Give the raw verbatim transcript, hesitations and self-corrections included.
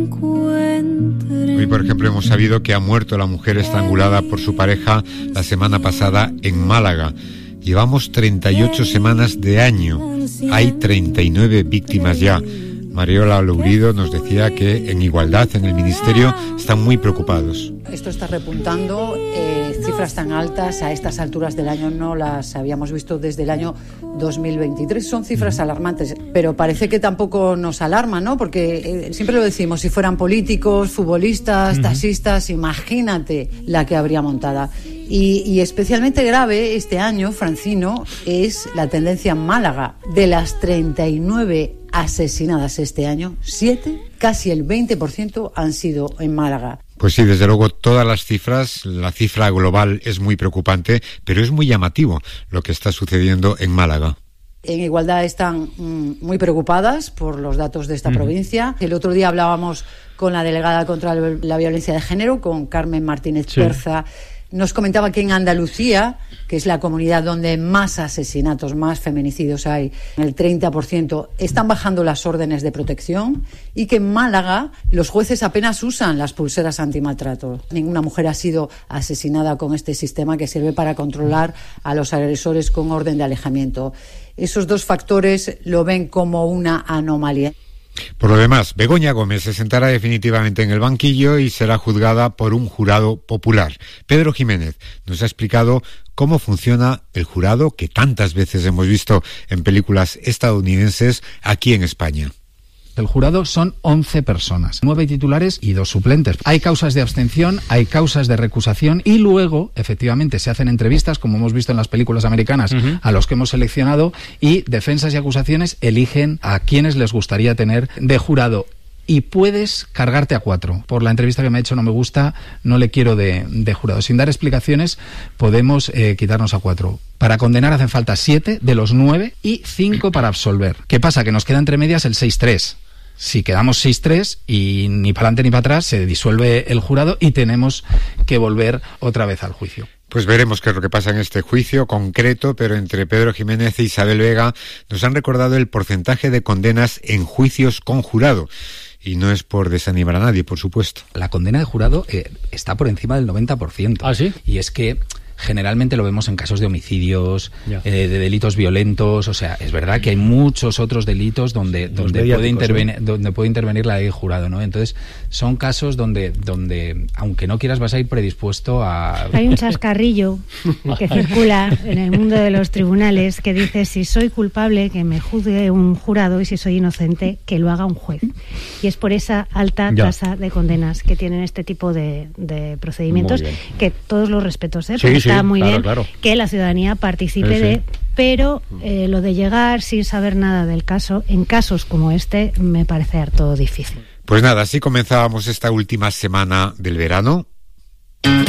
Hoy, por ejemplo, hemos sabido que ha muerto la mujer estrangulada por su pareja la semana pasada en Málaga. Llevamos treinta y ocho semanas de año. Hay treinta y nueve víctimas ya. Mariola Lourido nos decía que en Igualdad, en el Ministerio, están muy preocupados. Esto está repuntando, eh, cifras tan altas a estas alturas del año no las habíamos visto desde el año dos mil veintitrés. Son cifras uh-huh. alarmantes, pero parece que tampoco nos alarma, ¿no? Porque eh, siempre lo decimos, si fueran políticos, futbolistas, uh-huh. taxistas, imagínate la que habría montada. Y, y especialmente grave este año, Francino, es la tendencia en Málaga. De las treinta y nueve asesinadas este año, siete, casi el veinte por ciento han sido en Málaga. Pues sí, desde luego todas las cifras, la cifra global es muy preocupante, pero es muy llamativo lo que está sucediendo en Málaga. En Igualdad están mm, muy preocupadas por los datos de esta mm. provincia. El otro día hablábamos con la delegada contra la violencia de género, con Carmen Martínez sí. Perza. Nos comentaba que en Andalucía, que es la comunidad donde más asesinatos, más feminicidios hay, el treinta por ciento, están bajando las órdenes de protección y que en Málaga los jueces apenas usan las pulseras antimaltrato. Ninguna mujer ha sido asesinada con este sistema que sirve para controlar a los agresores con orden de alejamiento. Esos dos factores lo ven como una anomalía. Por lo demás, Begoña Gómez se sentará definitivamente en el banquillo y será juzgada por un jurado popular. Pedro Jiménez nos ha explicado cómo funciona el jurado que tantas veces hemos visto en películas estadounidenses aquí en España. El jurado son once personas, nueve titulares y dos suplentes. Hay causas de abstención, hay causas de recusación y luego, efectivamente, se hacen entrevistas, como hemos visto en las películas americanas, uh-huh. a los que hemos seleccionado, y defensas y acusaciones eligen a quienes les gustaría tener de jurado. Y puedes cargarte a cuatro. Por la entrevista que me ha hecho no me gusta, no le quiero de, de jurado. Sin dar explicaciones, podemos eh, quitarnos a cuatro. Para condenar hacen falta siete de los nueve y cinco para absolver. ¿Qué pasa? Que nos queda entre medias el seis tres. Si quedamos seis tres y ni para adelante ni para atrás, se disuelve el jurado y tenemos que volver otra vez al juicio. Pues veremos qué es lo que pasa en este juicio concreto, pero entre Pedro Jiménez e Isabel Vega nos han recordado el porcentaje de condenas en juicios con jurado. Y no es por desanimar a nadie, por supuesto. La condena de jurado eh, está por encima del noventa por ciento. ¿Ah, sí? Y es que generalmente lo vemos en casos de homicidios, eh, de delitos violentos. O sea, es verdad que hay muchos otros delitos donde donde puede intervenir, ¿eh? donde puede intervenir la ley de jurado, ¿no? Entonces, son casos donde donde aunque no quieras vas a ir predispuesto a... Hay un chascarrillo que circula en el mundo de los tribunales que dice: si soy culpable, que me juzgue un jurado, y si soy inocente, que lo haga un juez. Y es por esa alta ya. tasa de condenas que tienen este tipo de, de procedimientos, que todos los respetos, ¿eh? Sí, sí. Está muy claro, bien claro. que la ciudadanía participe sí, sí. de, pero eh, lo de llegar sin saber nada del caso, en casos como este, me parece harto difícil. Pues nada, así comenzábamos esta última semana del verano.